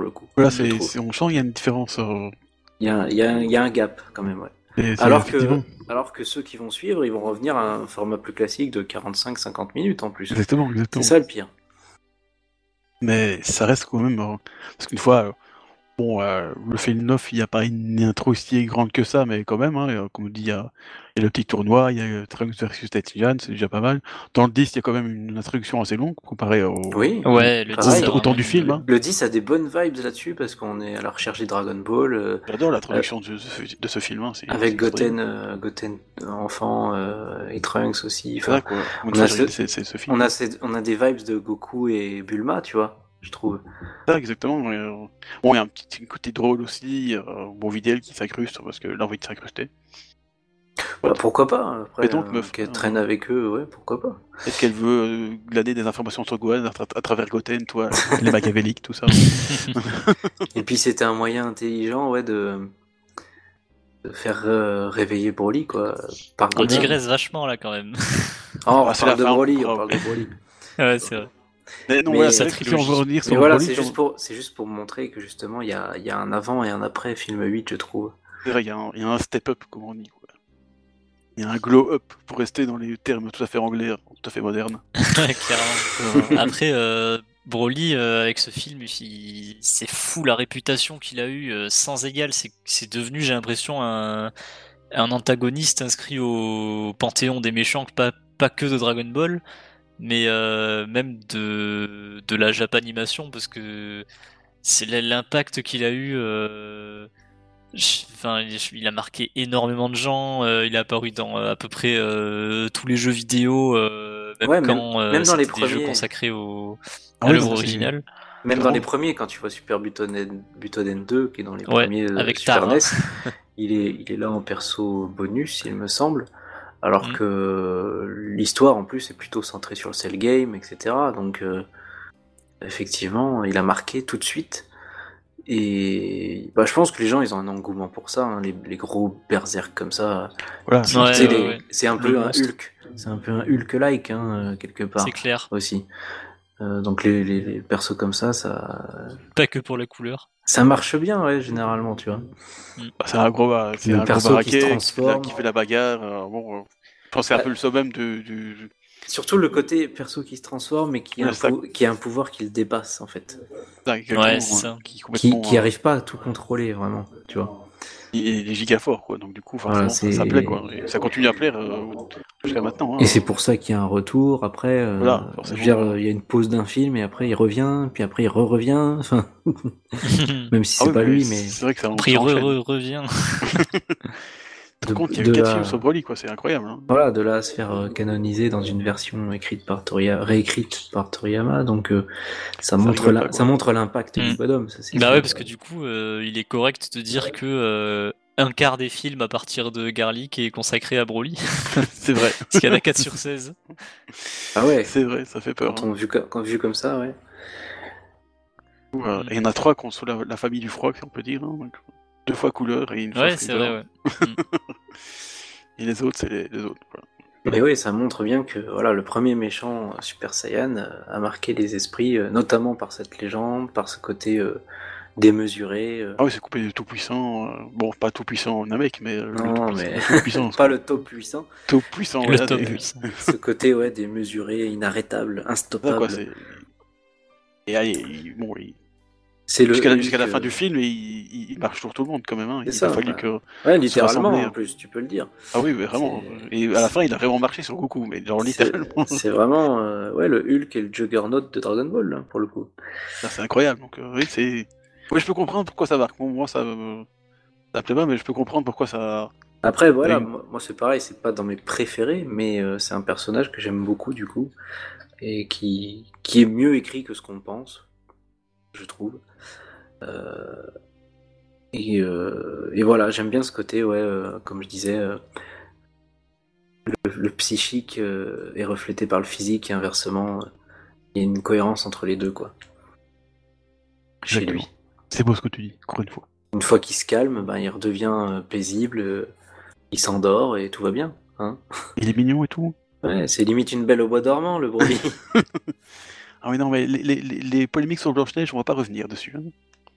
le coup. Là, je trouve. on sent qu'il y a une différence. Il y a un gap quand même, ouais. Alors que ceux qui vont suivre, ils vont revenir à un format plus classique de 45-50 minutes en plus. Exactement. C'est ça le pire. Mais ça reste quand même... parce qu'une fois... le film 9, il n'y a pas une intro aussi grande que ça, mais quand même, comme on dit, il y a le petit tournoi, il y a Trunks versus Tatian, c'est déjà pas mal. Dans le 10, il y a quand même une introduction assez longue, comparé Oui, Ouais, le 10, pareil. au temps du film. Hein. Le 10 a des bonnes vibes là-dessus, parce qu'on est à la recherche des Dragon Ball. J'adore l'introduction de ce film. Hein, avec c'est Goten enfant et Trunks aussi. C'est vrai, quoi. C'est ce film. On a des vibes de Goku et Bulma, tu vois, je trouve. Ça, exactement. Bon, il y a un petit côté drôle aussi. Bon, Videl qui s'incruste, parce que l'envie de s'incruster. Bah, pourquoi pas, après, Et donc, meuf, qu'elle traîne avec eux, ouais, pourquoi pas. Est-ce qu'elle veut glaner des informations sur Gohan à travers Goten, toi, les machiavéliques, tout ça. Et puis c'était un moyen intelligent, ouais, de faire réveiller Broly, quoi. Par On digresse vachement là quand même. Oh, on c'est parle de la fin, Broly, bravo. on parle de Broly. Ouais, c'est vrai. Mais non, Mais voilà, ça c'est vrai que si on veut revenir sur Mais voilà, Broly, c'est juste pour montrer que justement il y a un avant et un après film 8, je trouve. c'est vrai, il y a un step-up, comme on dit. Quoi. Il y a un glow-up, pour rester dans les termes tout à fait anglais, tout à fait modernes. Clairement. Après, Broly, avec ce film, c'est fou la réputation qu'il a eue sans égal. C'est devenu, j'ai l'impression, un antagoniste inscrit au panthéon des méchants, pas que de Dragon Ball, mais même de la Japanimation, parce que c'est l'impact qu'il a eu. Enfin, il a marqué énormément de gens. Il est apparu dans à peu près tous les jeux vidéo, même Ouais, quand même dans les c'était des jeux premiers. consacrés à oui, l'œuvre non, c'est- originale. Même dans les premiers, quand tu vois Super Butoden 2, qui est dans les Ouais, premiers avec Super Tara. NES, il est là en perso bonus, il me semble. Alors que l'histoire en plus est plutôt centrée sur le cell game, etc. Donc effectivement, il a marqué tout de suite. Et bah, je pense que les gens ils ont un engouement pour ça, hein, les gros berserk comme ça. Voilà. C'est un peu un Hulk. C'est un peu un Hulk-like, hein, quelque part. C'est clair. Aussi. Donc les persos comme ça, Pas que pour la couleur. ça marche bien, ouais, généralement, tu vois. C'est un gros, Le perso qui se transforme. qui fait la bagarre. Je pense que c'est un peu le summum du... Surtout le côté perso qui se transforme et qui a un pouvoir qui le dépasse, en fait. Ouais, c'est ça. Qui arrive pas à tout contrôler, vraiment, tu vois. Il est giga fort, quoi. Donc du coup, forcément, ça plaît, quoi. Et ça continue à plaire jusqu'à maintenant. Hein. Et c'est pour ça qu'il y a un retour. Après, voilà, je veux dire, il y a une pause d'un film et après il revient, puis après il revient. Enfin, même si c'est pas lui, mais c'est vrai que ça. Après il revient. Par contre, il y a eu 4 films sur Broly, quoi. C'est incroyable. Hein. Voilà, de là à se faire canoniser dans une version réécrite par Toriyama, donc ça montre l'impact du bonhomme. Ça, bah ouais, parce que du coup, il est correct de dire que un quart des films à partir de Garlic est consacré à Broly. C'est vrai. Parce qu'il y en a 4 sur 16. Ah ouais. C'est vrai, ça fait peur. Quand vu comme ça, ouais. Et il y en a 3 qui sont la famille du froid, si on peut dire. Hein. Donc, 2 fois couleur et une fois Ouais, c'est vrai, ouais. Et les autres, c'est les autres. Quoi. Mais oui, ça montre bien que voilà, le premier méchant Super Saiyan a marqué les esprits, notamment par cette légende, par ce côté démesuré. Ah oui, c'est coupé de tout puissant. Bon, pas tout puissant Namek, mais non, mais puissant, pas le top puissant. Top puissant, le top puissant. Ce côté démesuré, inarrêtable, instoppable. Ça, quoi, et bon, c'est jusqu'à la fin du film, il marche sur tout le monde quand même. Hein. Il a fallu que ouais, littéralement en plus, tu peux le dire. Ah oui, mais vraiment. Et à la fin, il a vraiment marché sur Goku, mais genre littéralement. C'est vraiment le Hulk et le Juggernaut de Dragon Ball là, pour le coup. C'est incroyable. Donc oui, c'est. Oui, je peux comprendre pourquoi ça marque. Moi, ça plaît pas, mais je peux comprendre pourquoi ça. Après, voilà, moi c'est pareil, c'est pas dans mes préférés, mais c'est un personnage que j'aime beaucoup du coup et qui est mieux écrit que ce qu'on pense, je trouve. Et voilà, j'aime bien ce côté, comme je disais, le psychique est reflété par le physique et inversement, il y a une cohérence entre les deux, quoi. Chez lui. C'est beau ce que tu dis, encore une fois. Une fois qu'il se calme, il redevient paisible, il s'endort et tout va bien. Hein. Il est mignon et tout. Ouais, c'est limite une belle au bois dormant, le Broly. Ah oui, non, mais les polémiques sur Blanche-Neige, on va pas revenir dessus. Hein.